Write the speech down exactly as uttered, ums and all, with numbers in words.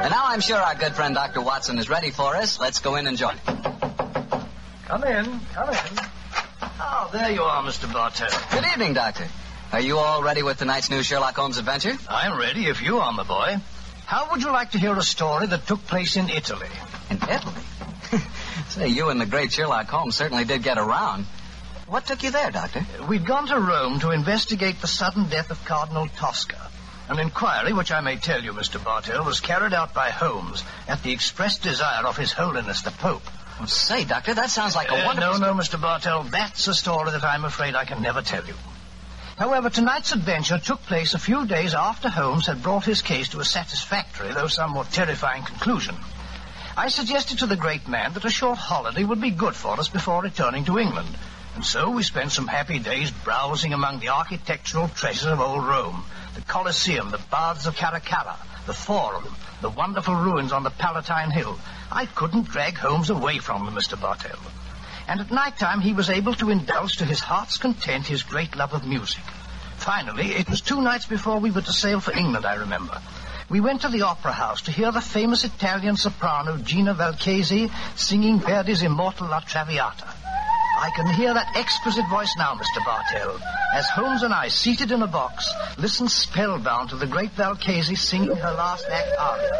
And now I'm sure our good friend Doctor Watson is ready for us. Let's go in and join him. Come in, come in. Oh, there you are, Mister Bartell. Good evening, Doctor. Are you all ready with tonight's new Sherlock Holmes adventure? I'm ready if you are, my boy. How would you like to hear a story that took place in Italy? In Italy? Say, you and the great Sherlock Holmes certainly did get around. What took you there, Doctor? We'd gone to Rome to investigate the sudden death of Cardinal Tosca. An inquiry, which I may tell you, Mister Bartell, was carried out by Holmes at the express desire of His Holiness the Pope. Well, say, Doctor, that sounds like a uh, wonderful... No, no, Mister Bartell, that's a story that I'm afraid I can never tell you. However, tonight's adventure took place a few days after Holmes had brought his case to a satisfactory, though somewhat terrifying, conclusion. I suggested to the great man that a short holiday would be good for us before returning to England, and so we spent some happy days browsing among the architectural treasures of old Rome, the Colosseum, the Baths of Caracalla, the Forum, the wonderful ruins on the Palatine Hill. I couldn't drag Holmes away from them, Mister Bartell. And at night time he was able to indulge to his heart's content his great love of music. Finally, it was two nights before we were to sail for England, I remember. We went to the opera house to hear the famous Italian soprano Gina Valchesi singing Verdi's immortal La Traviata. I can hear that exquisite voice now, Mister Bartell, as Holmes and I, seated in a box, listened spellbound to the great Valchesi singing her last act aria.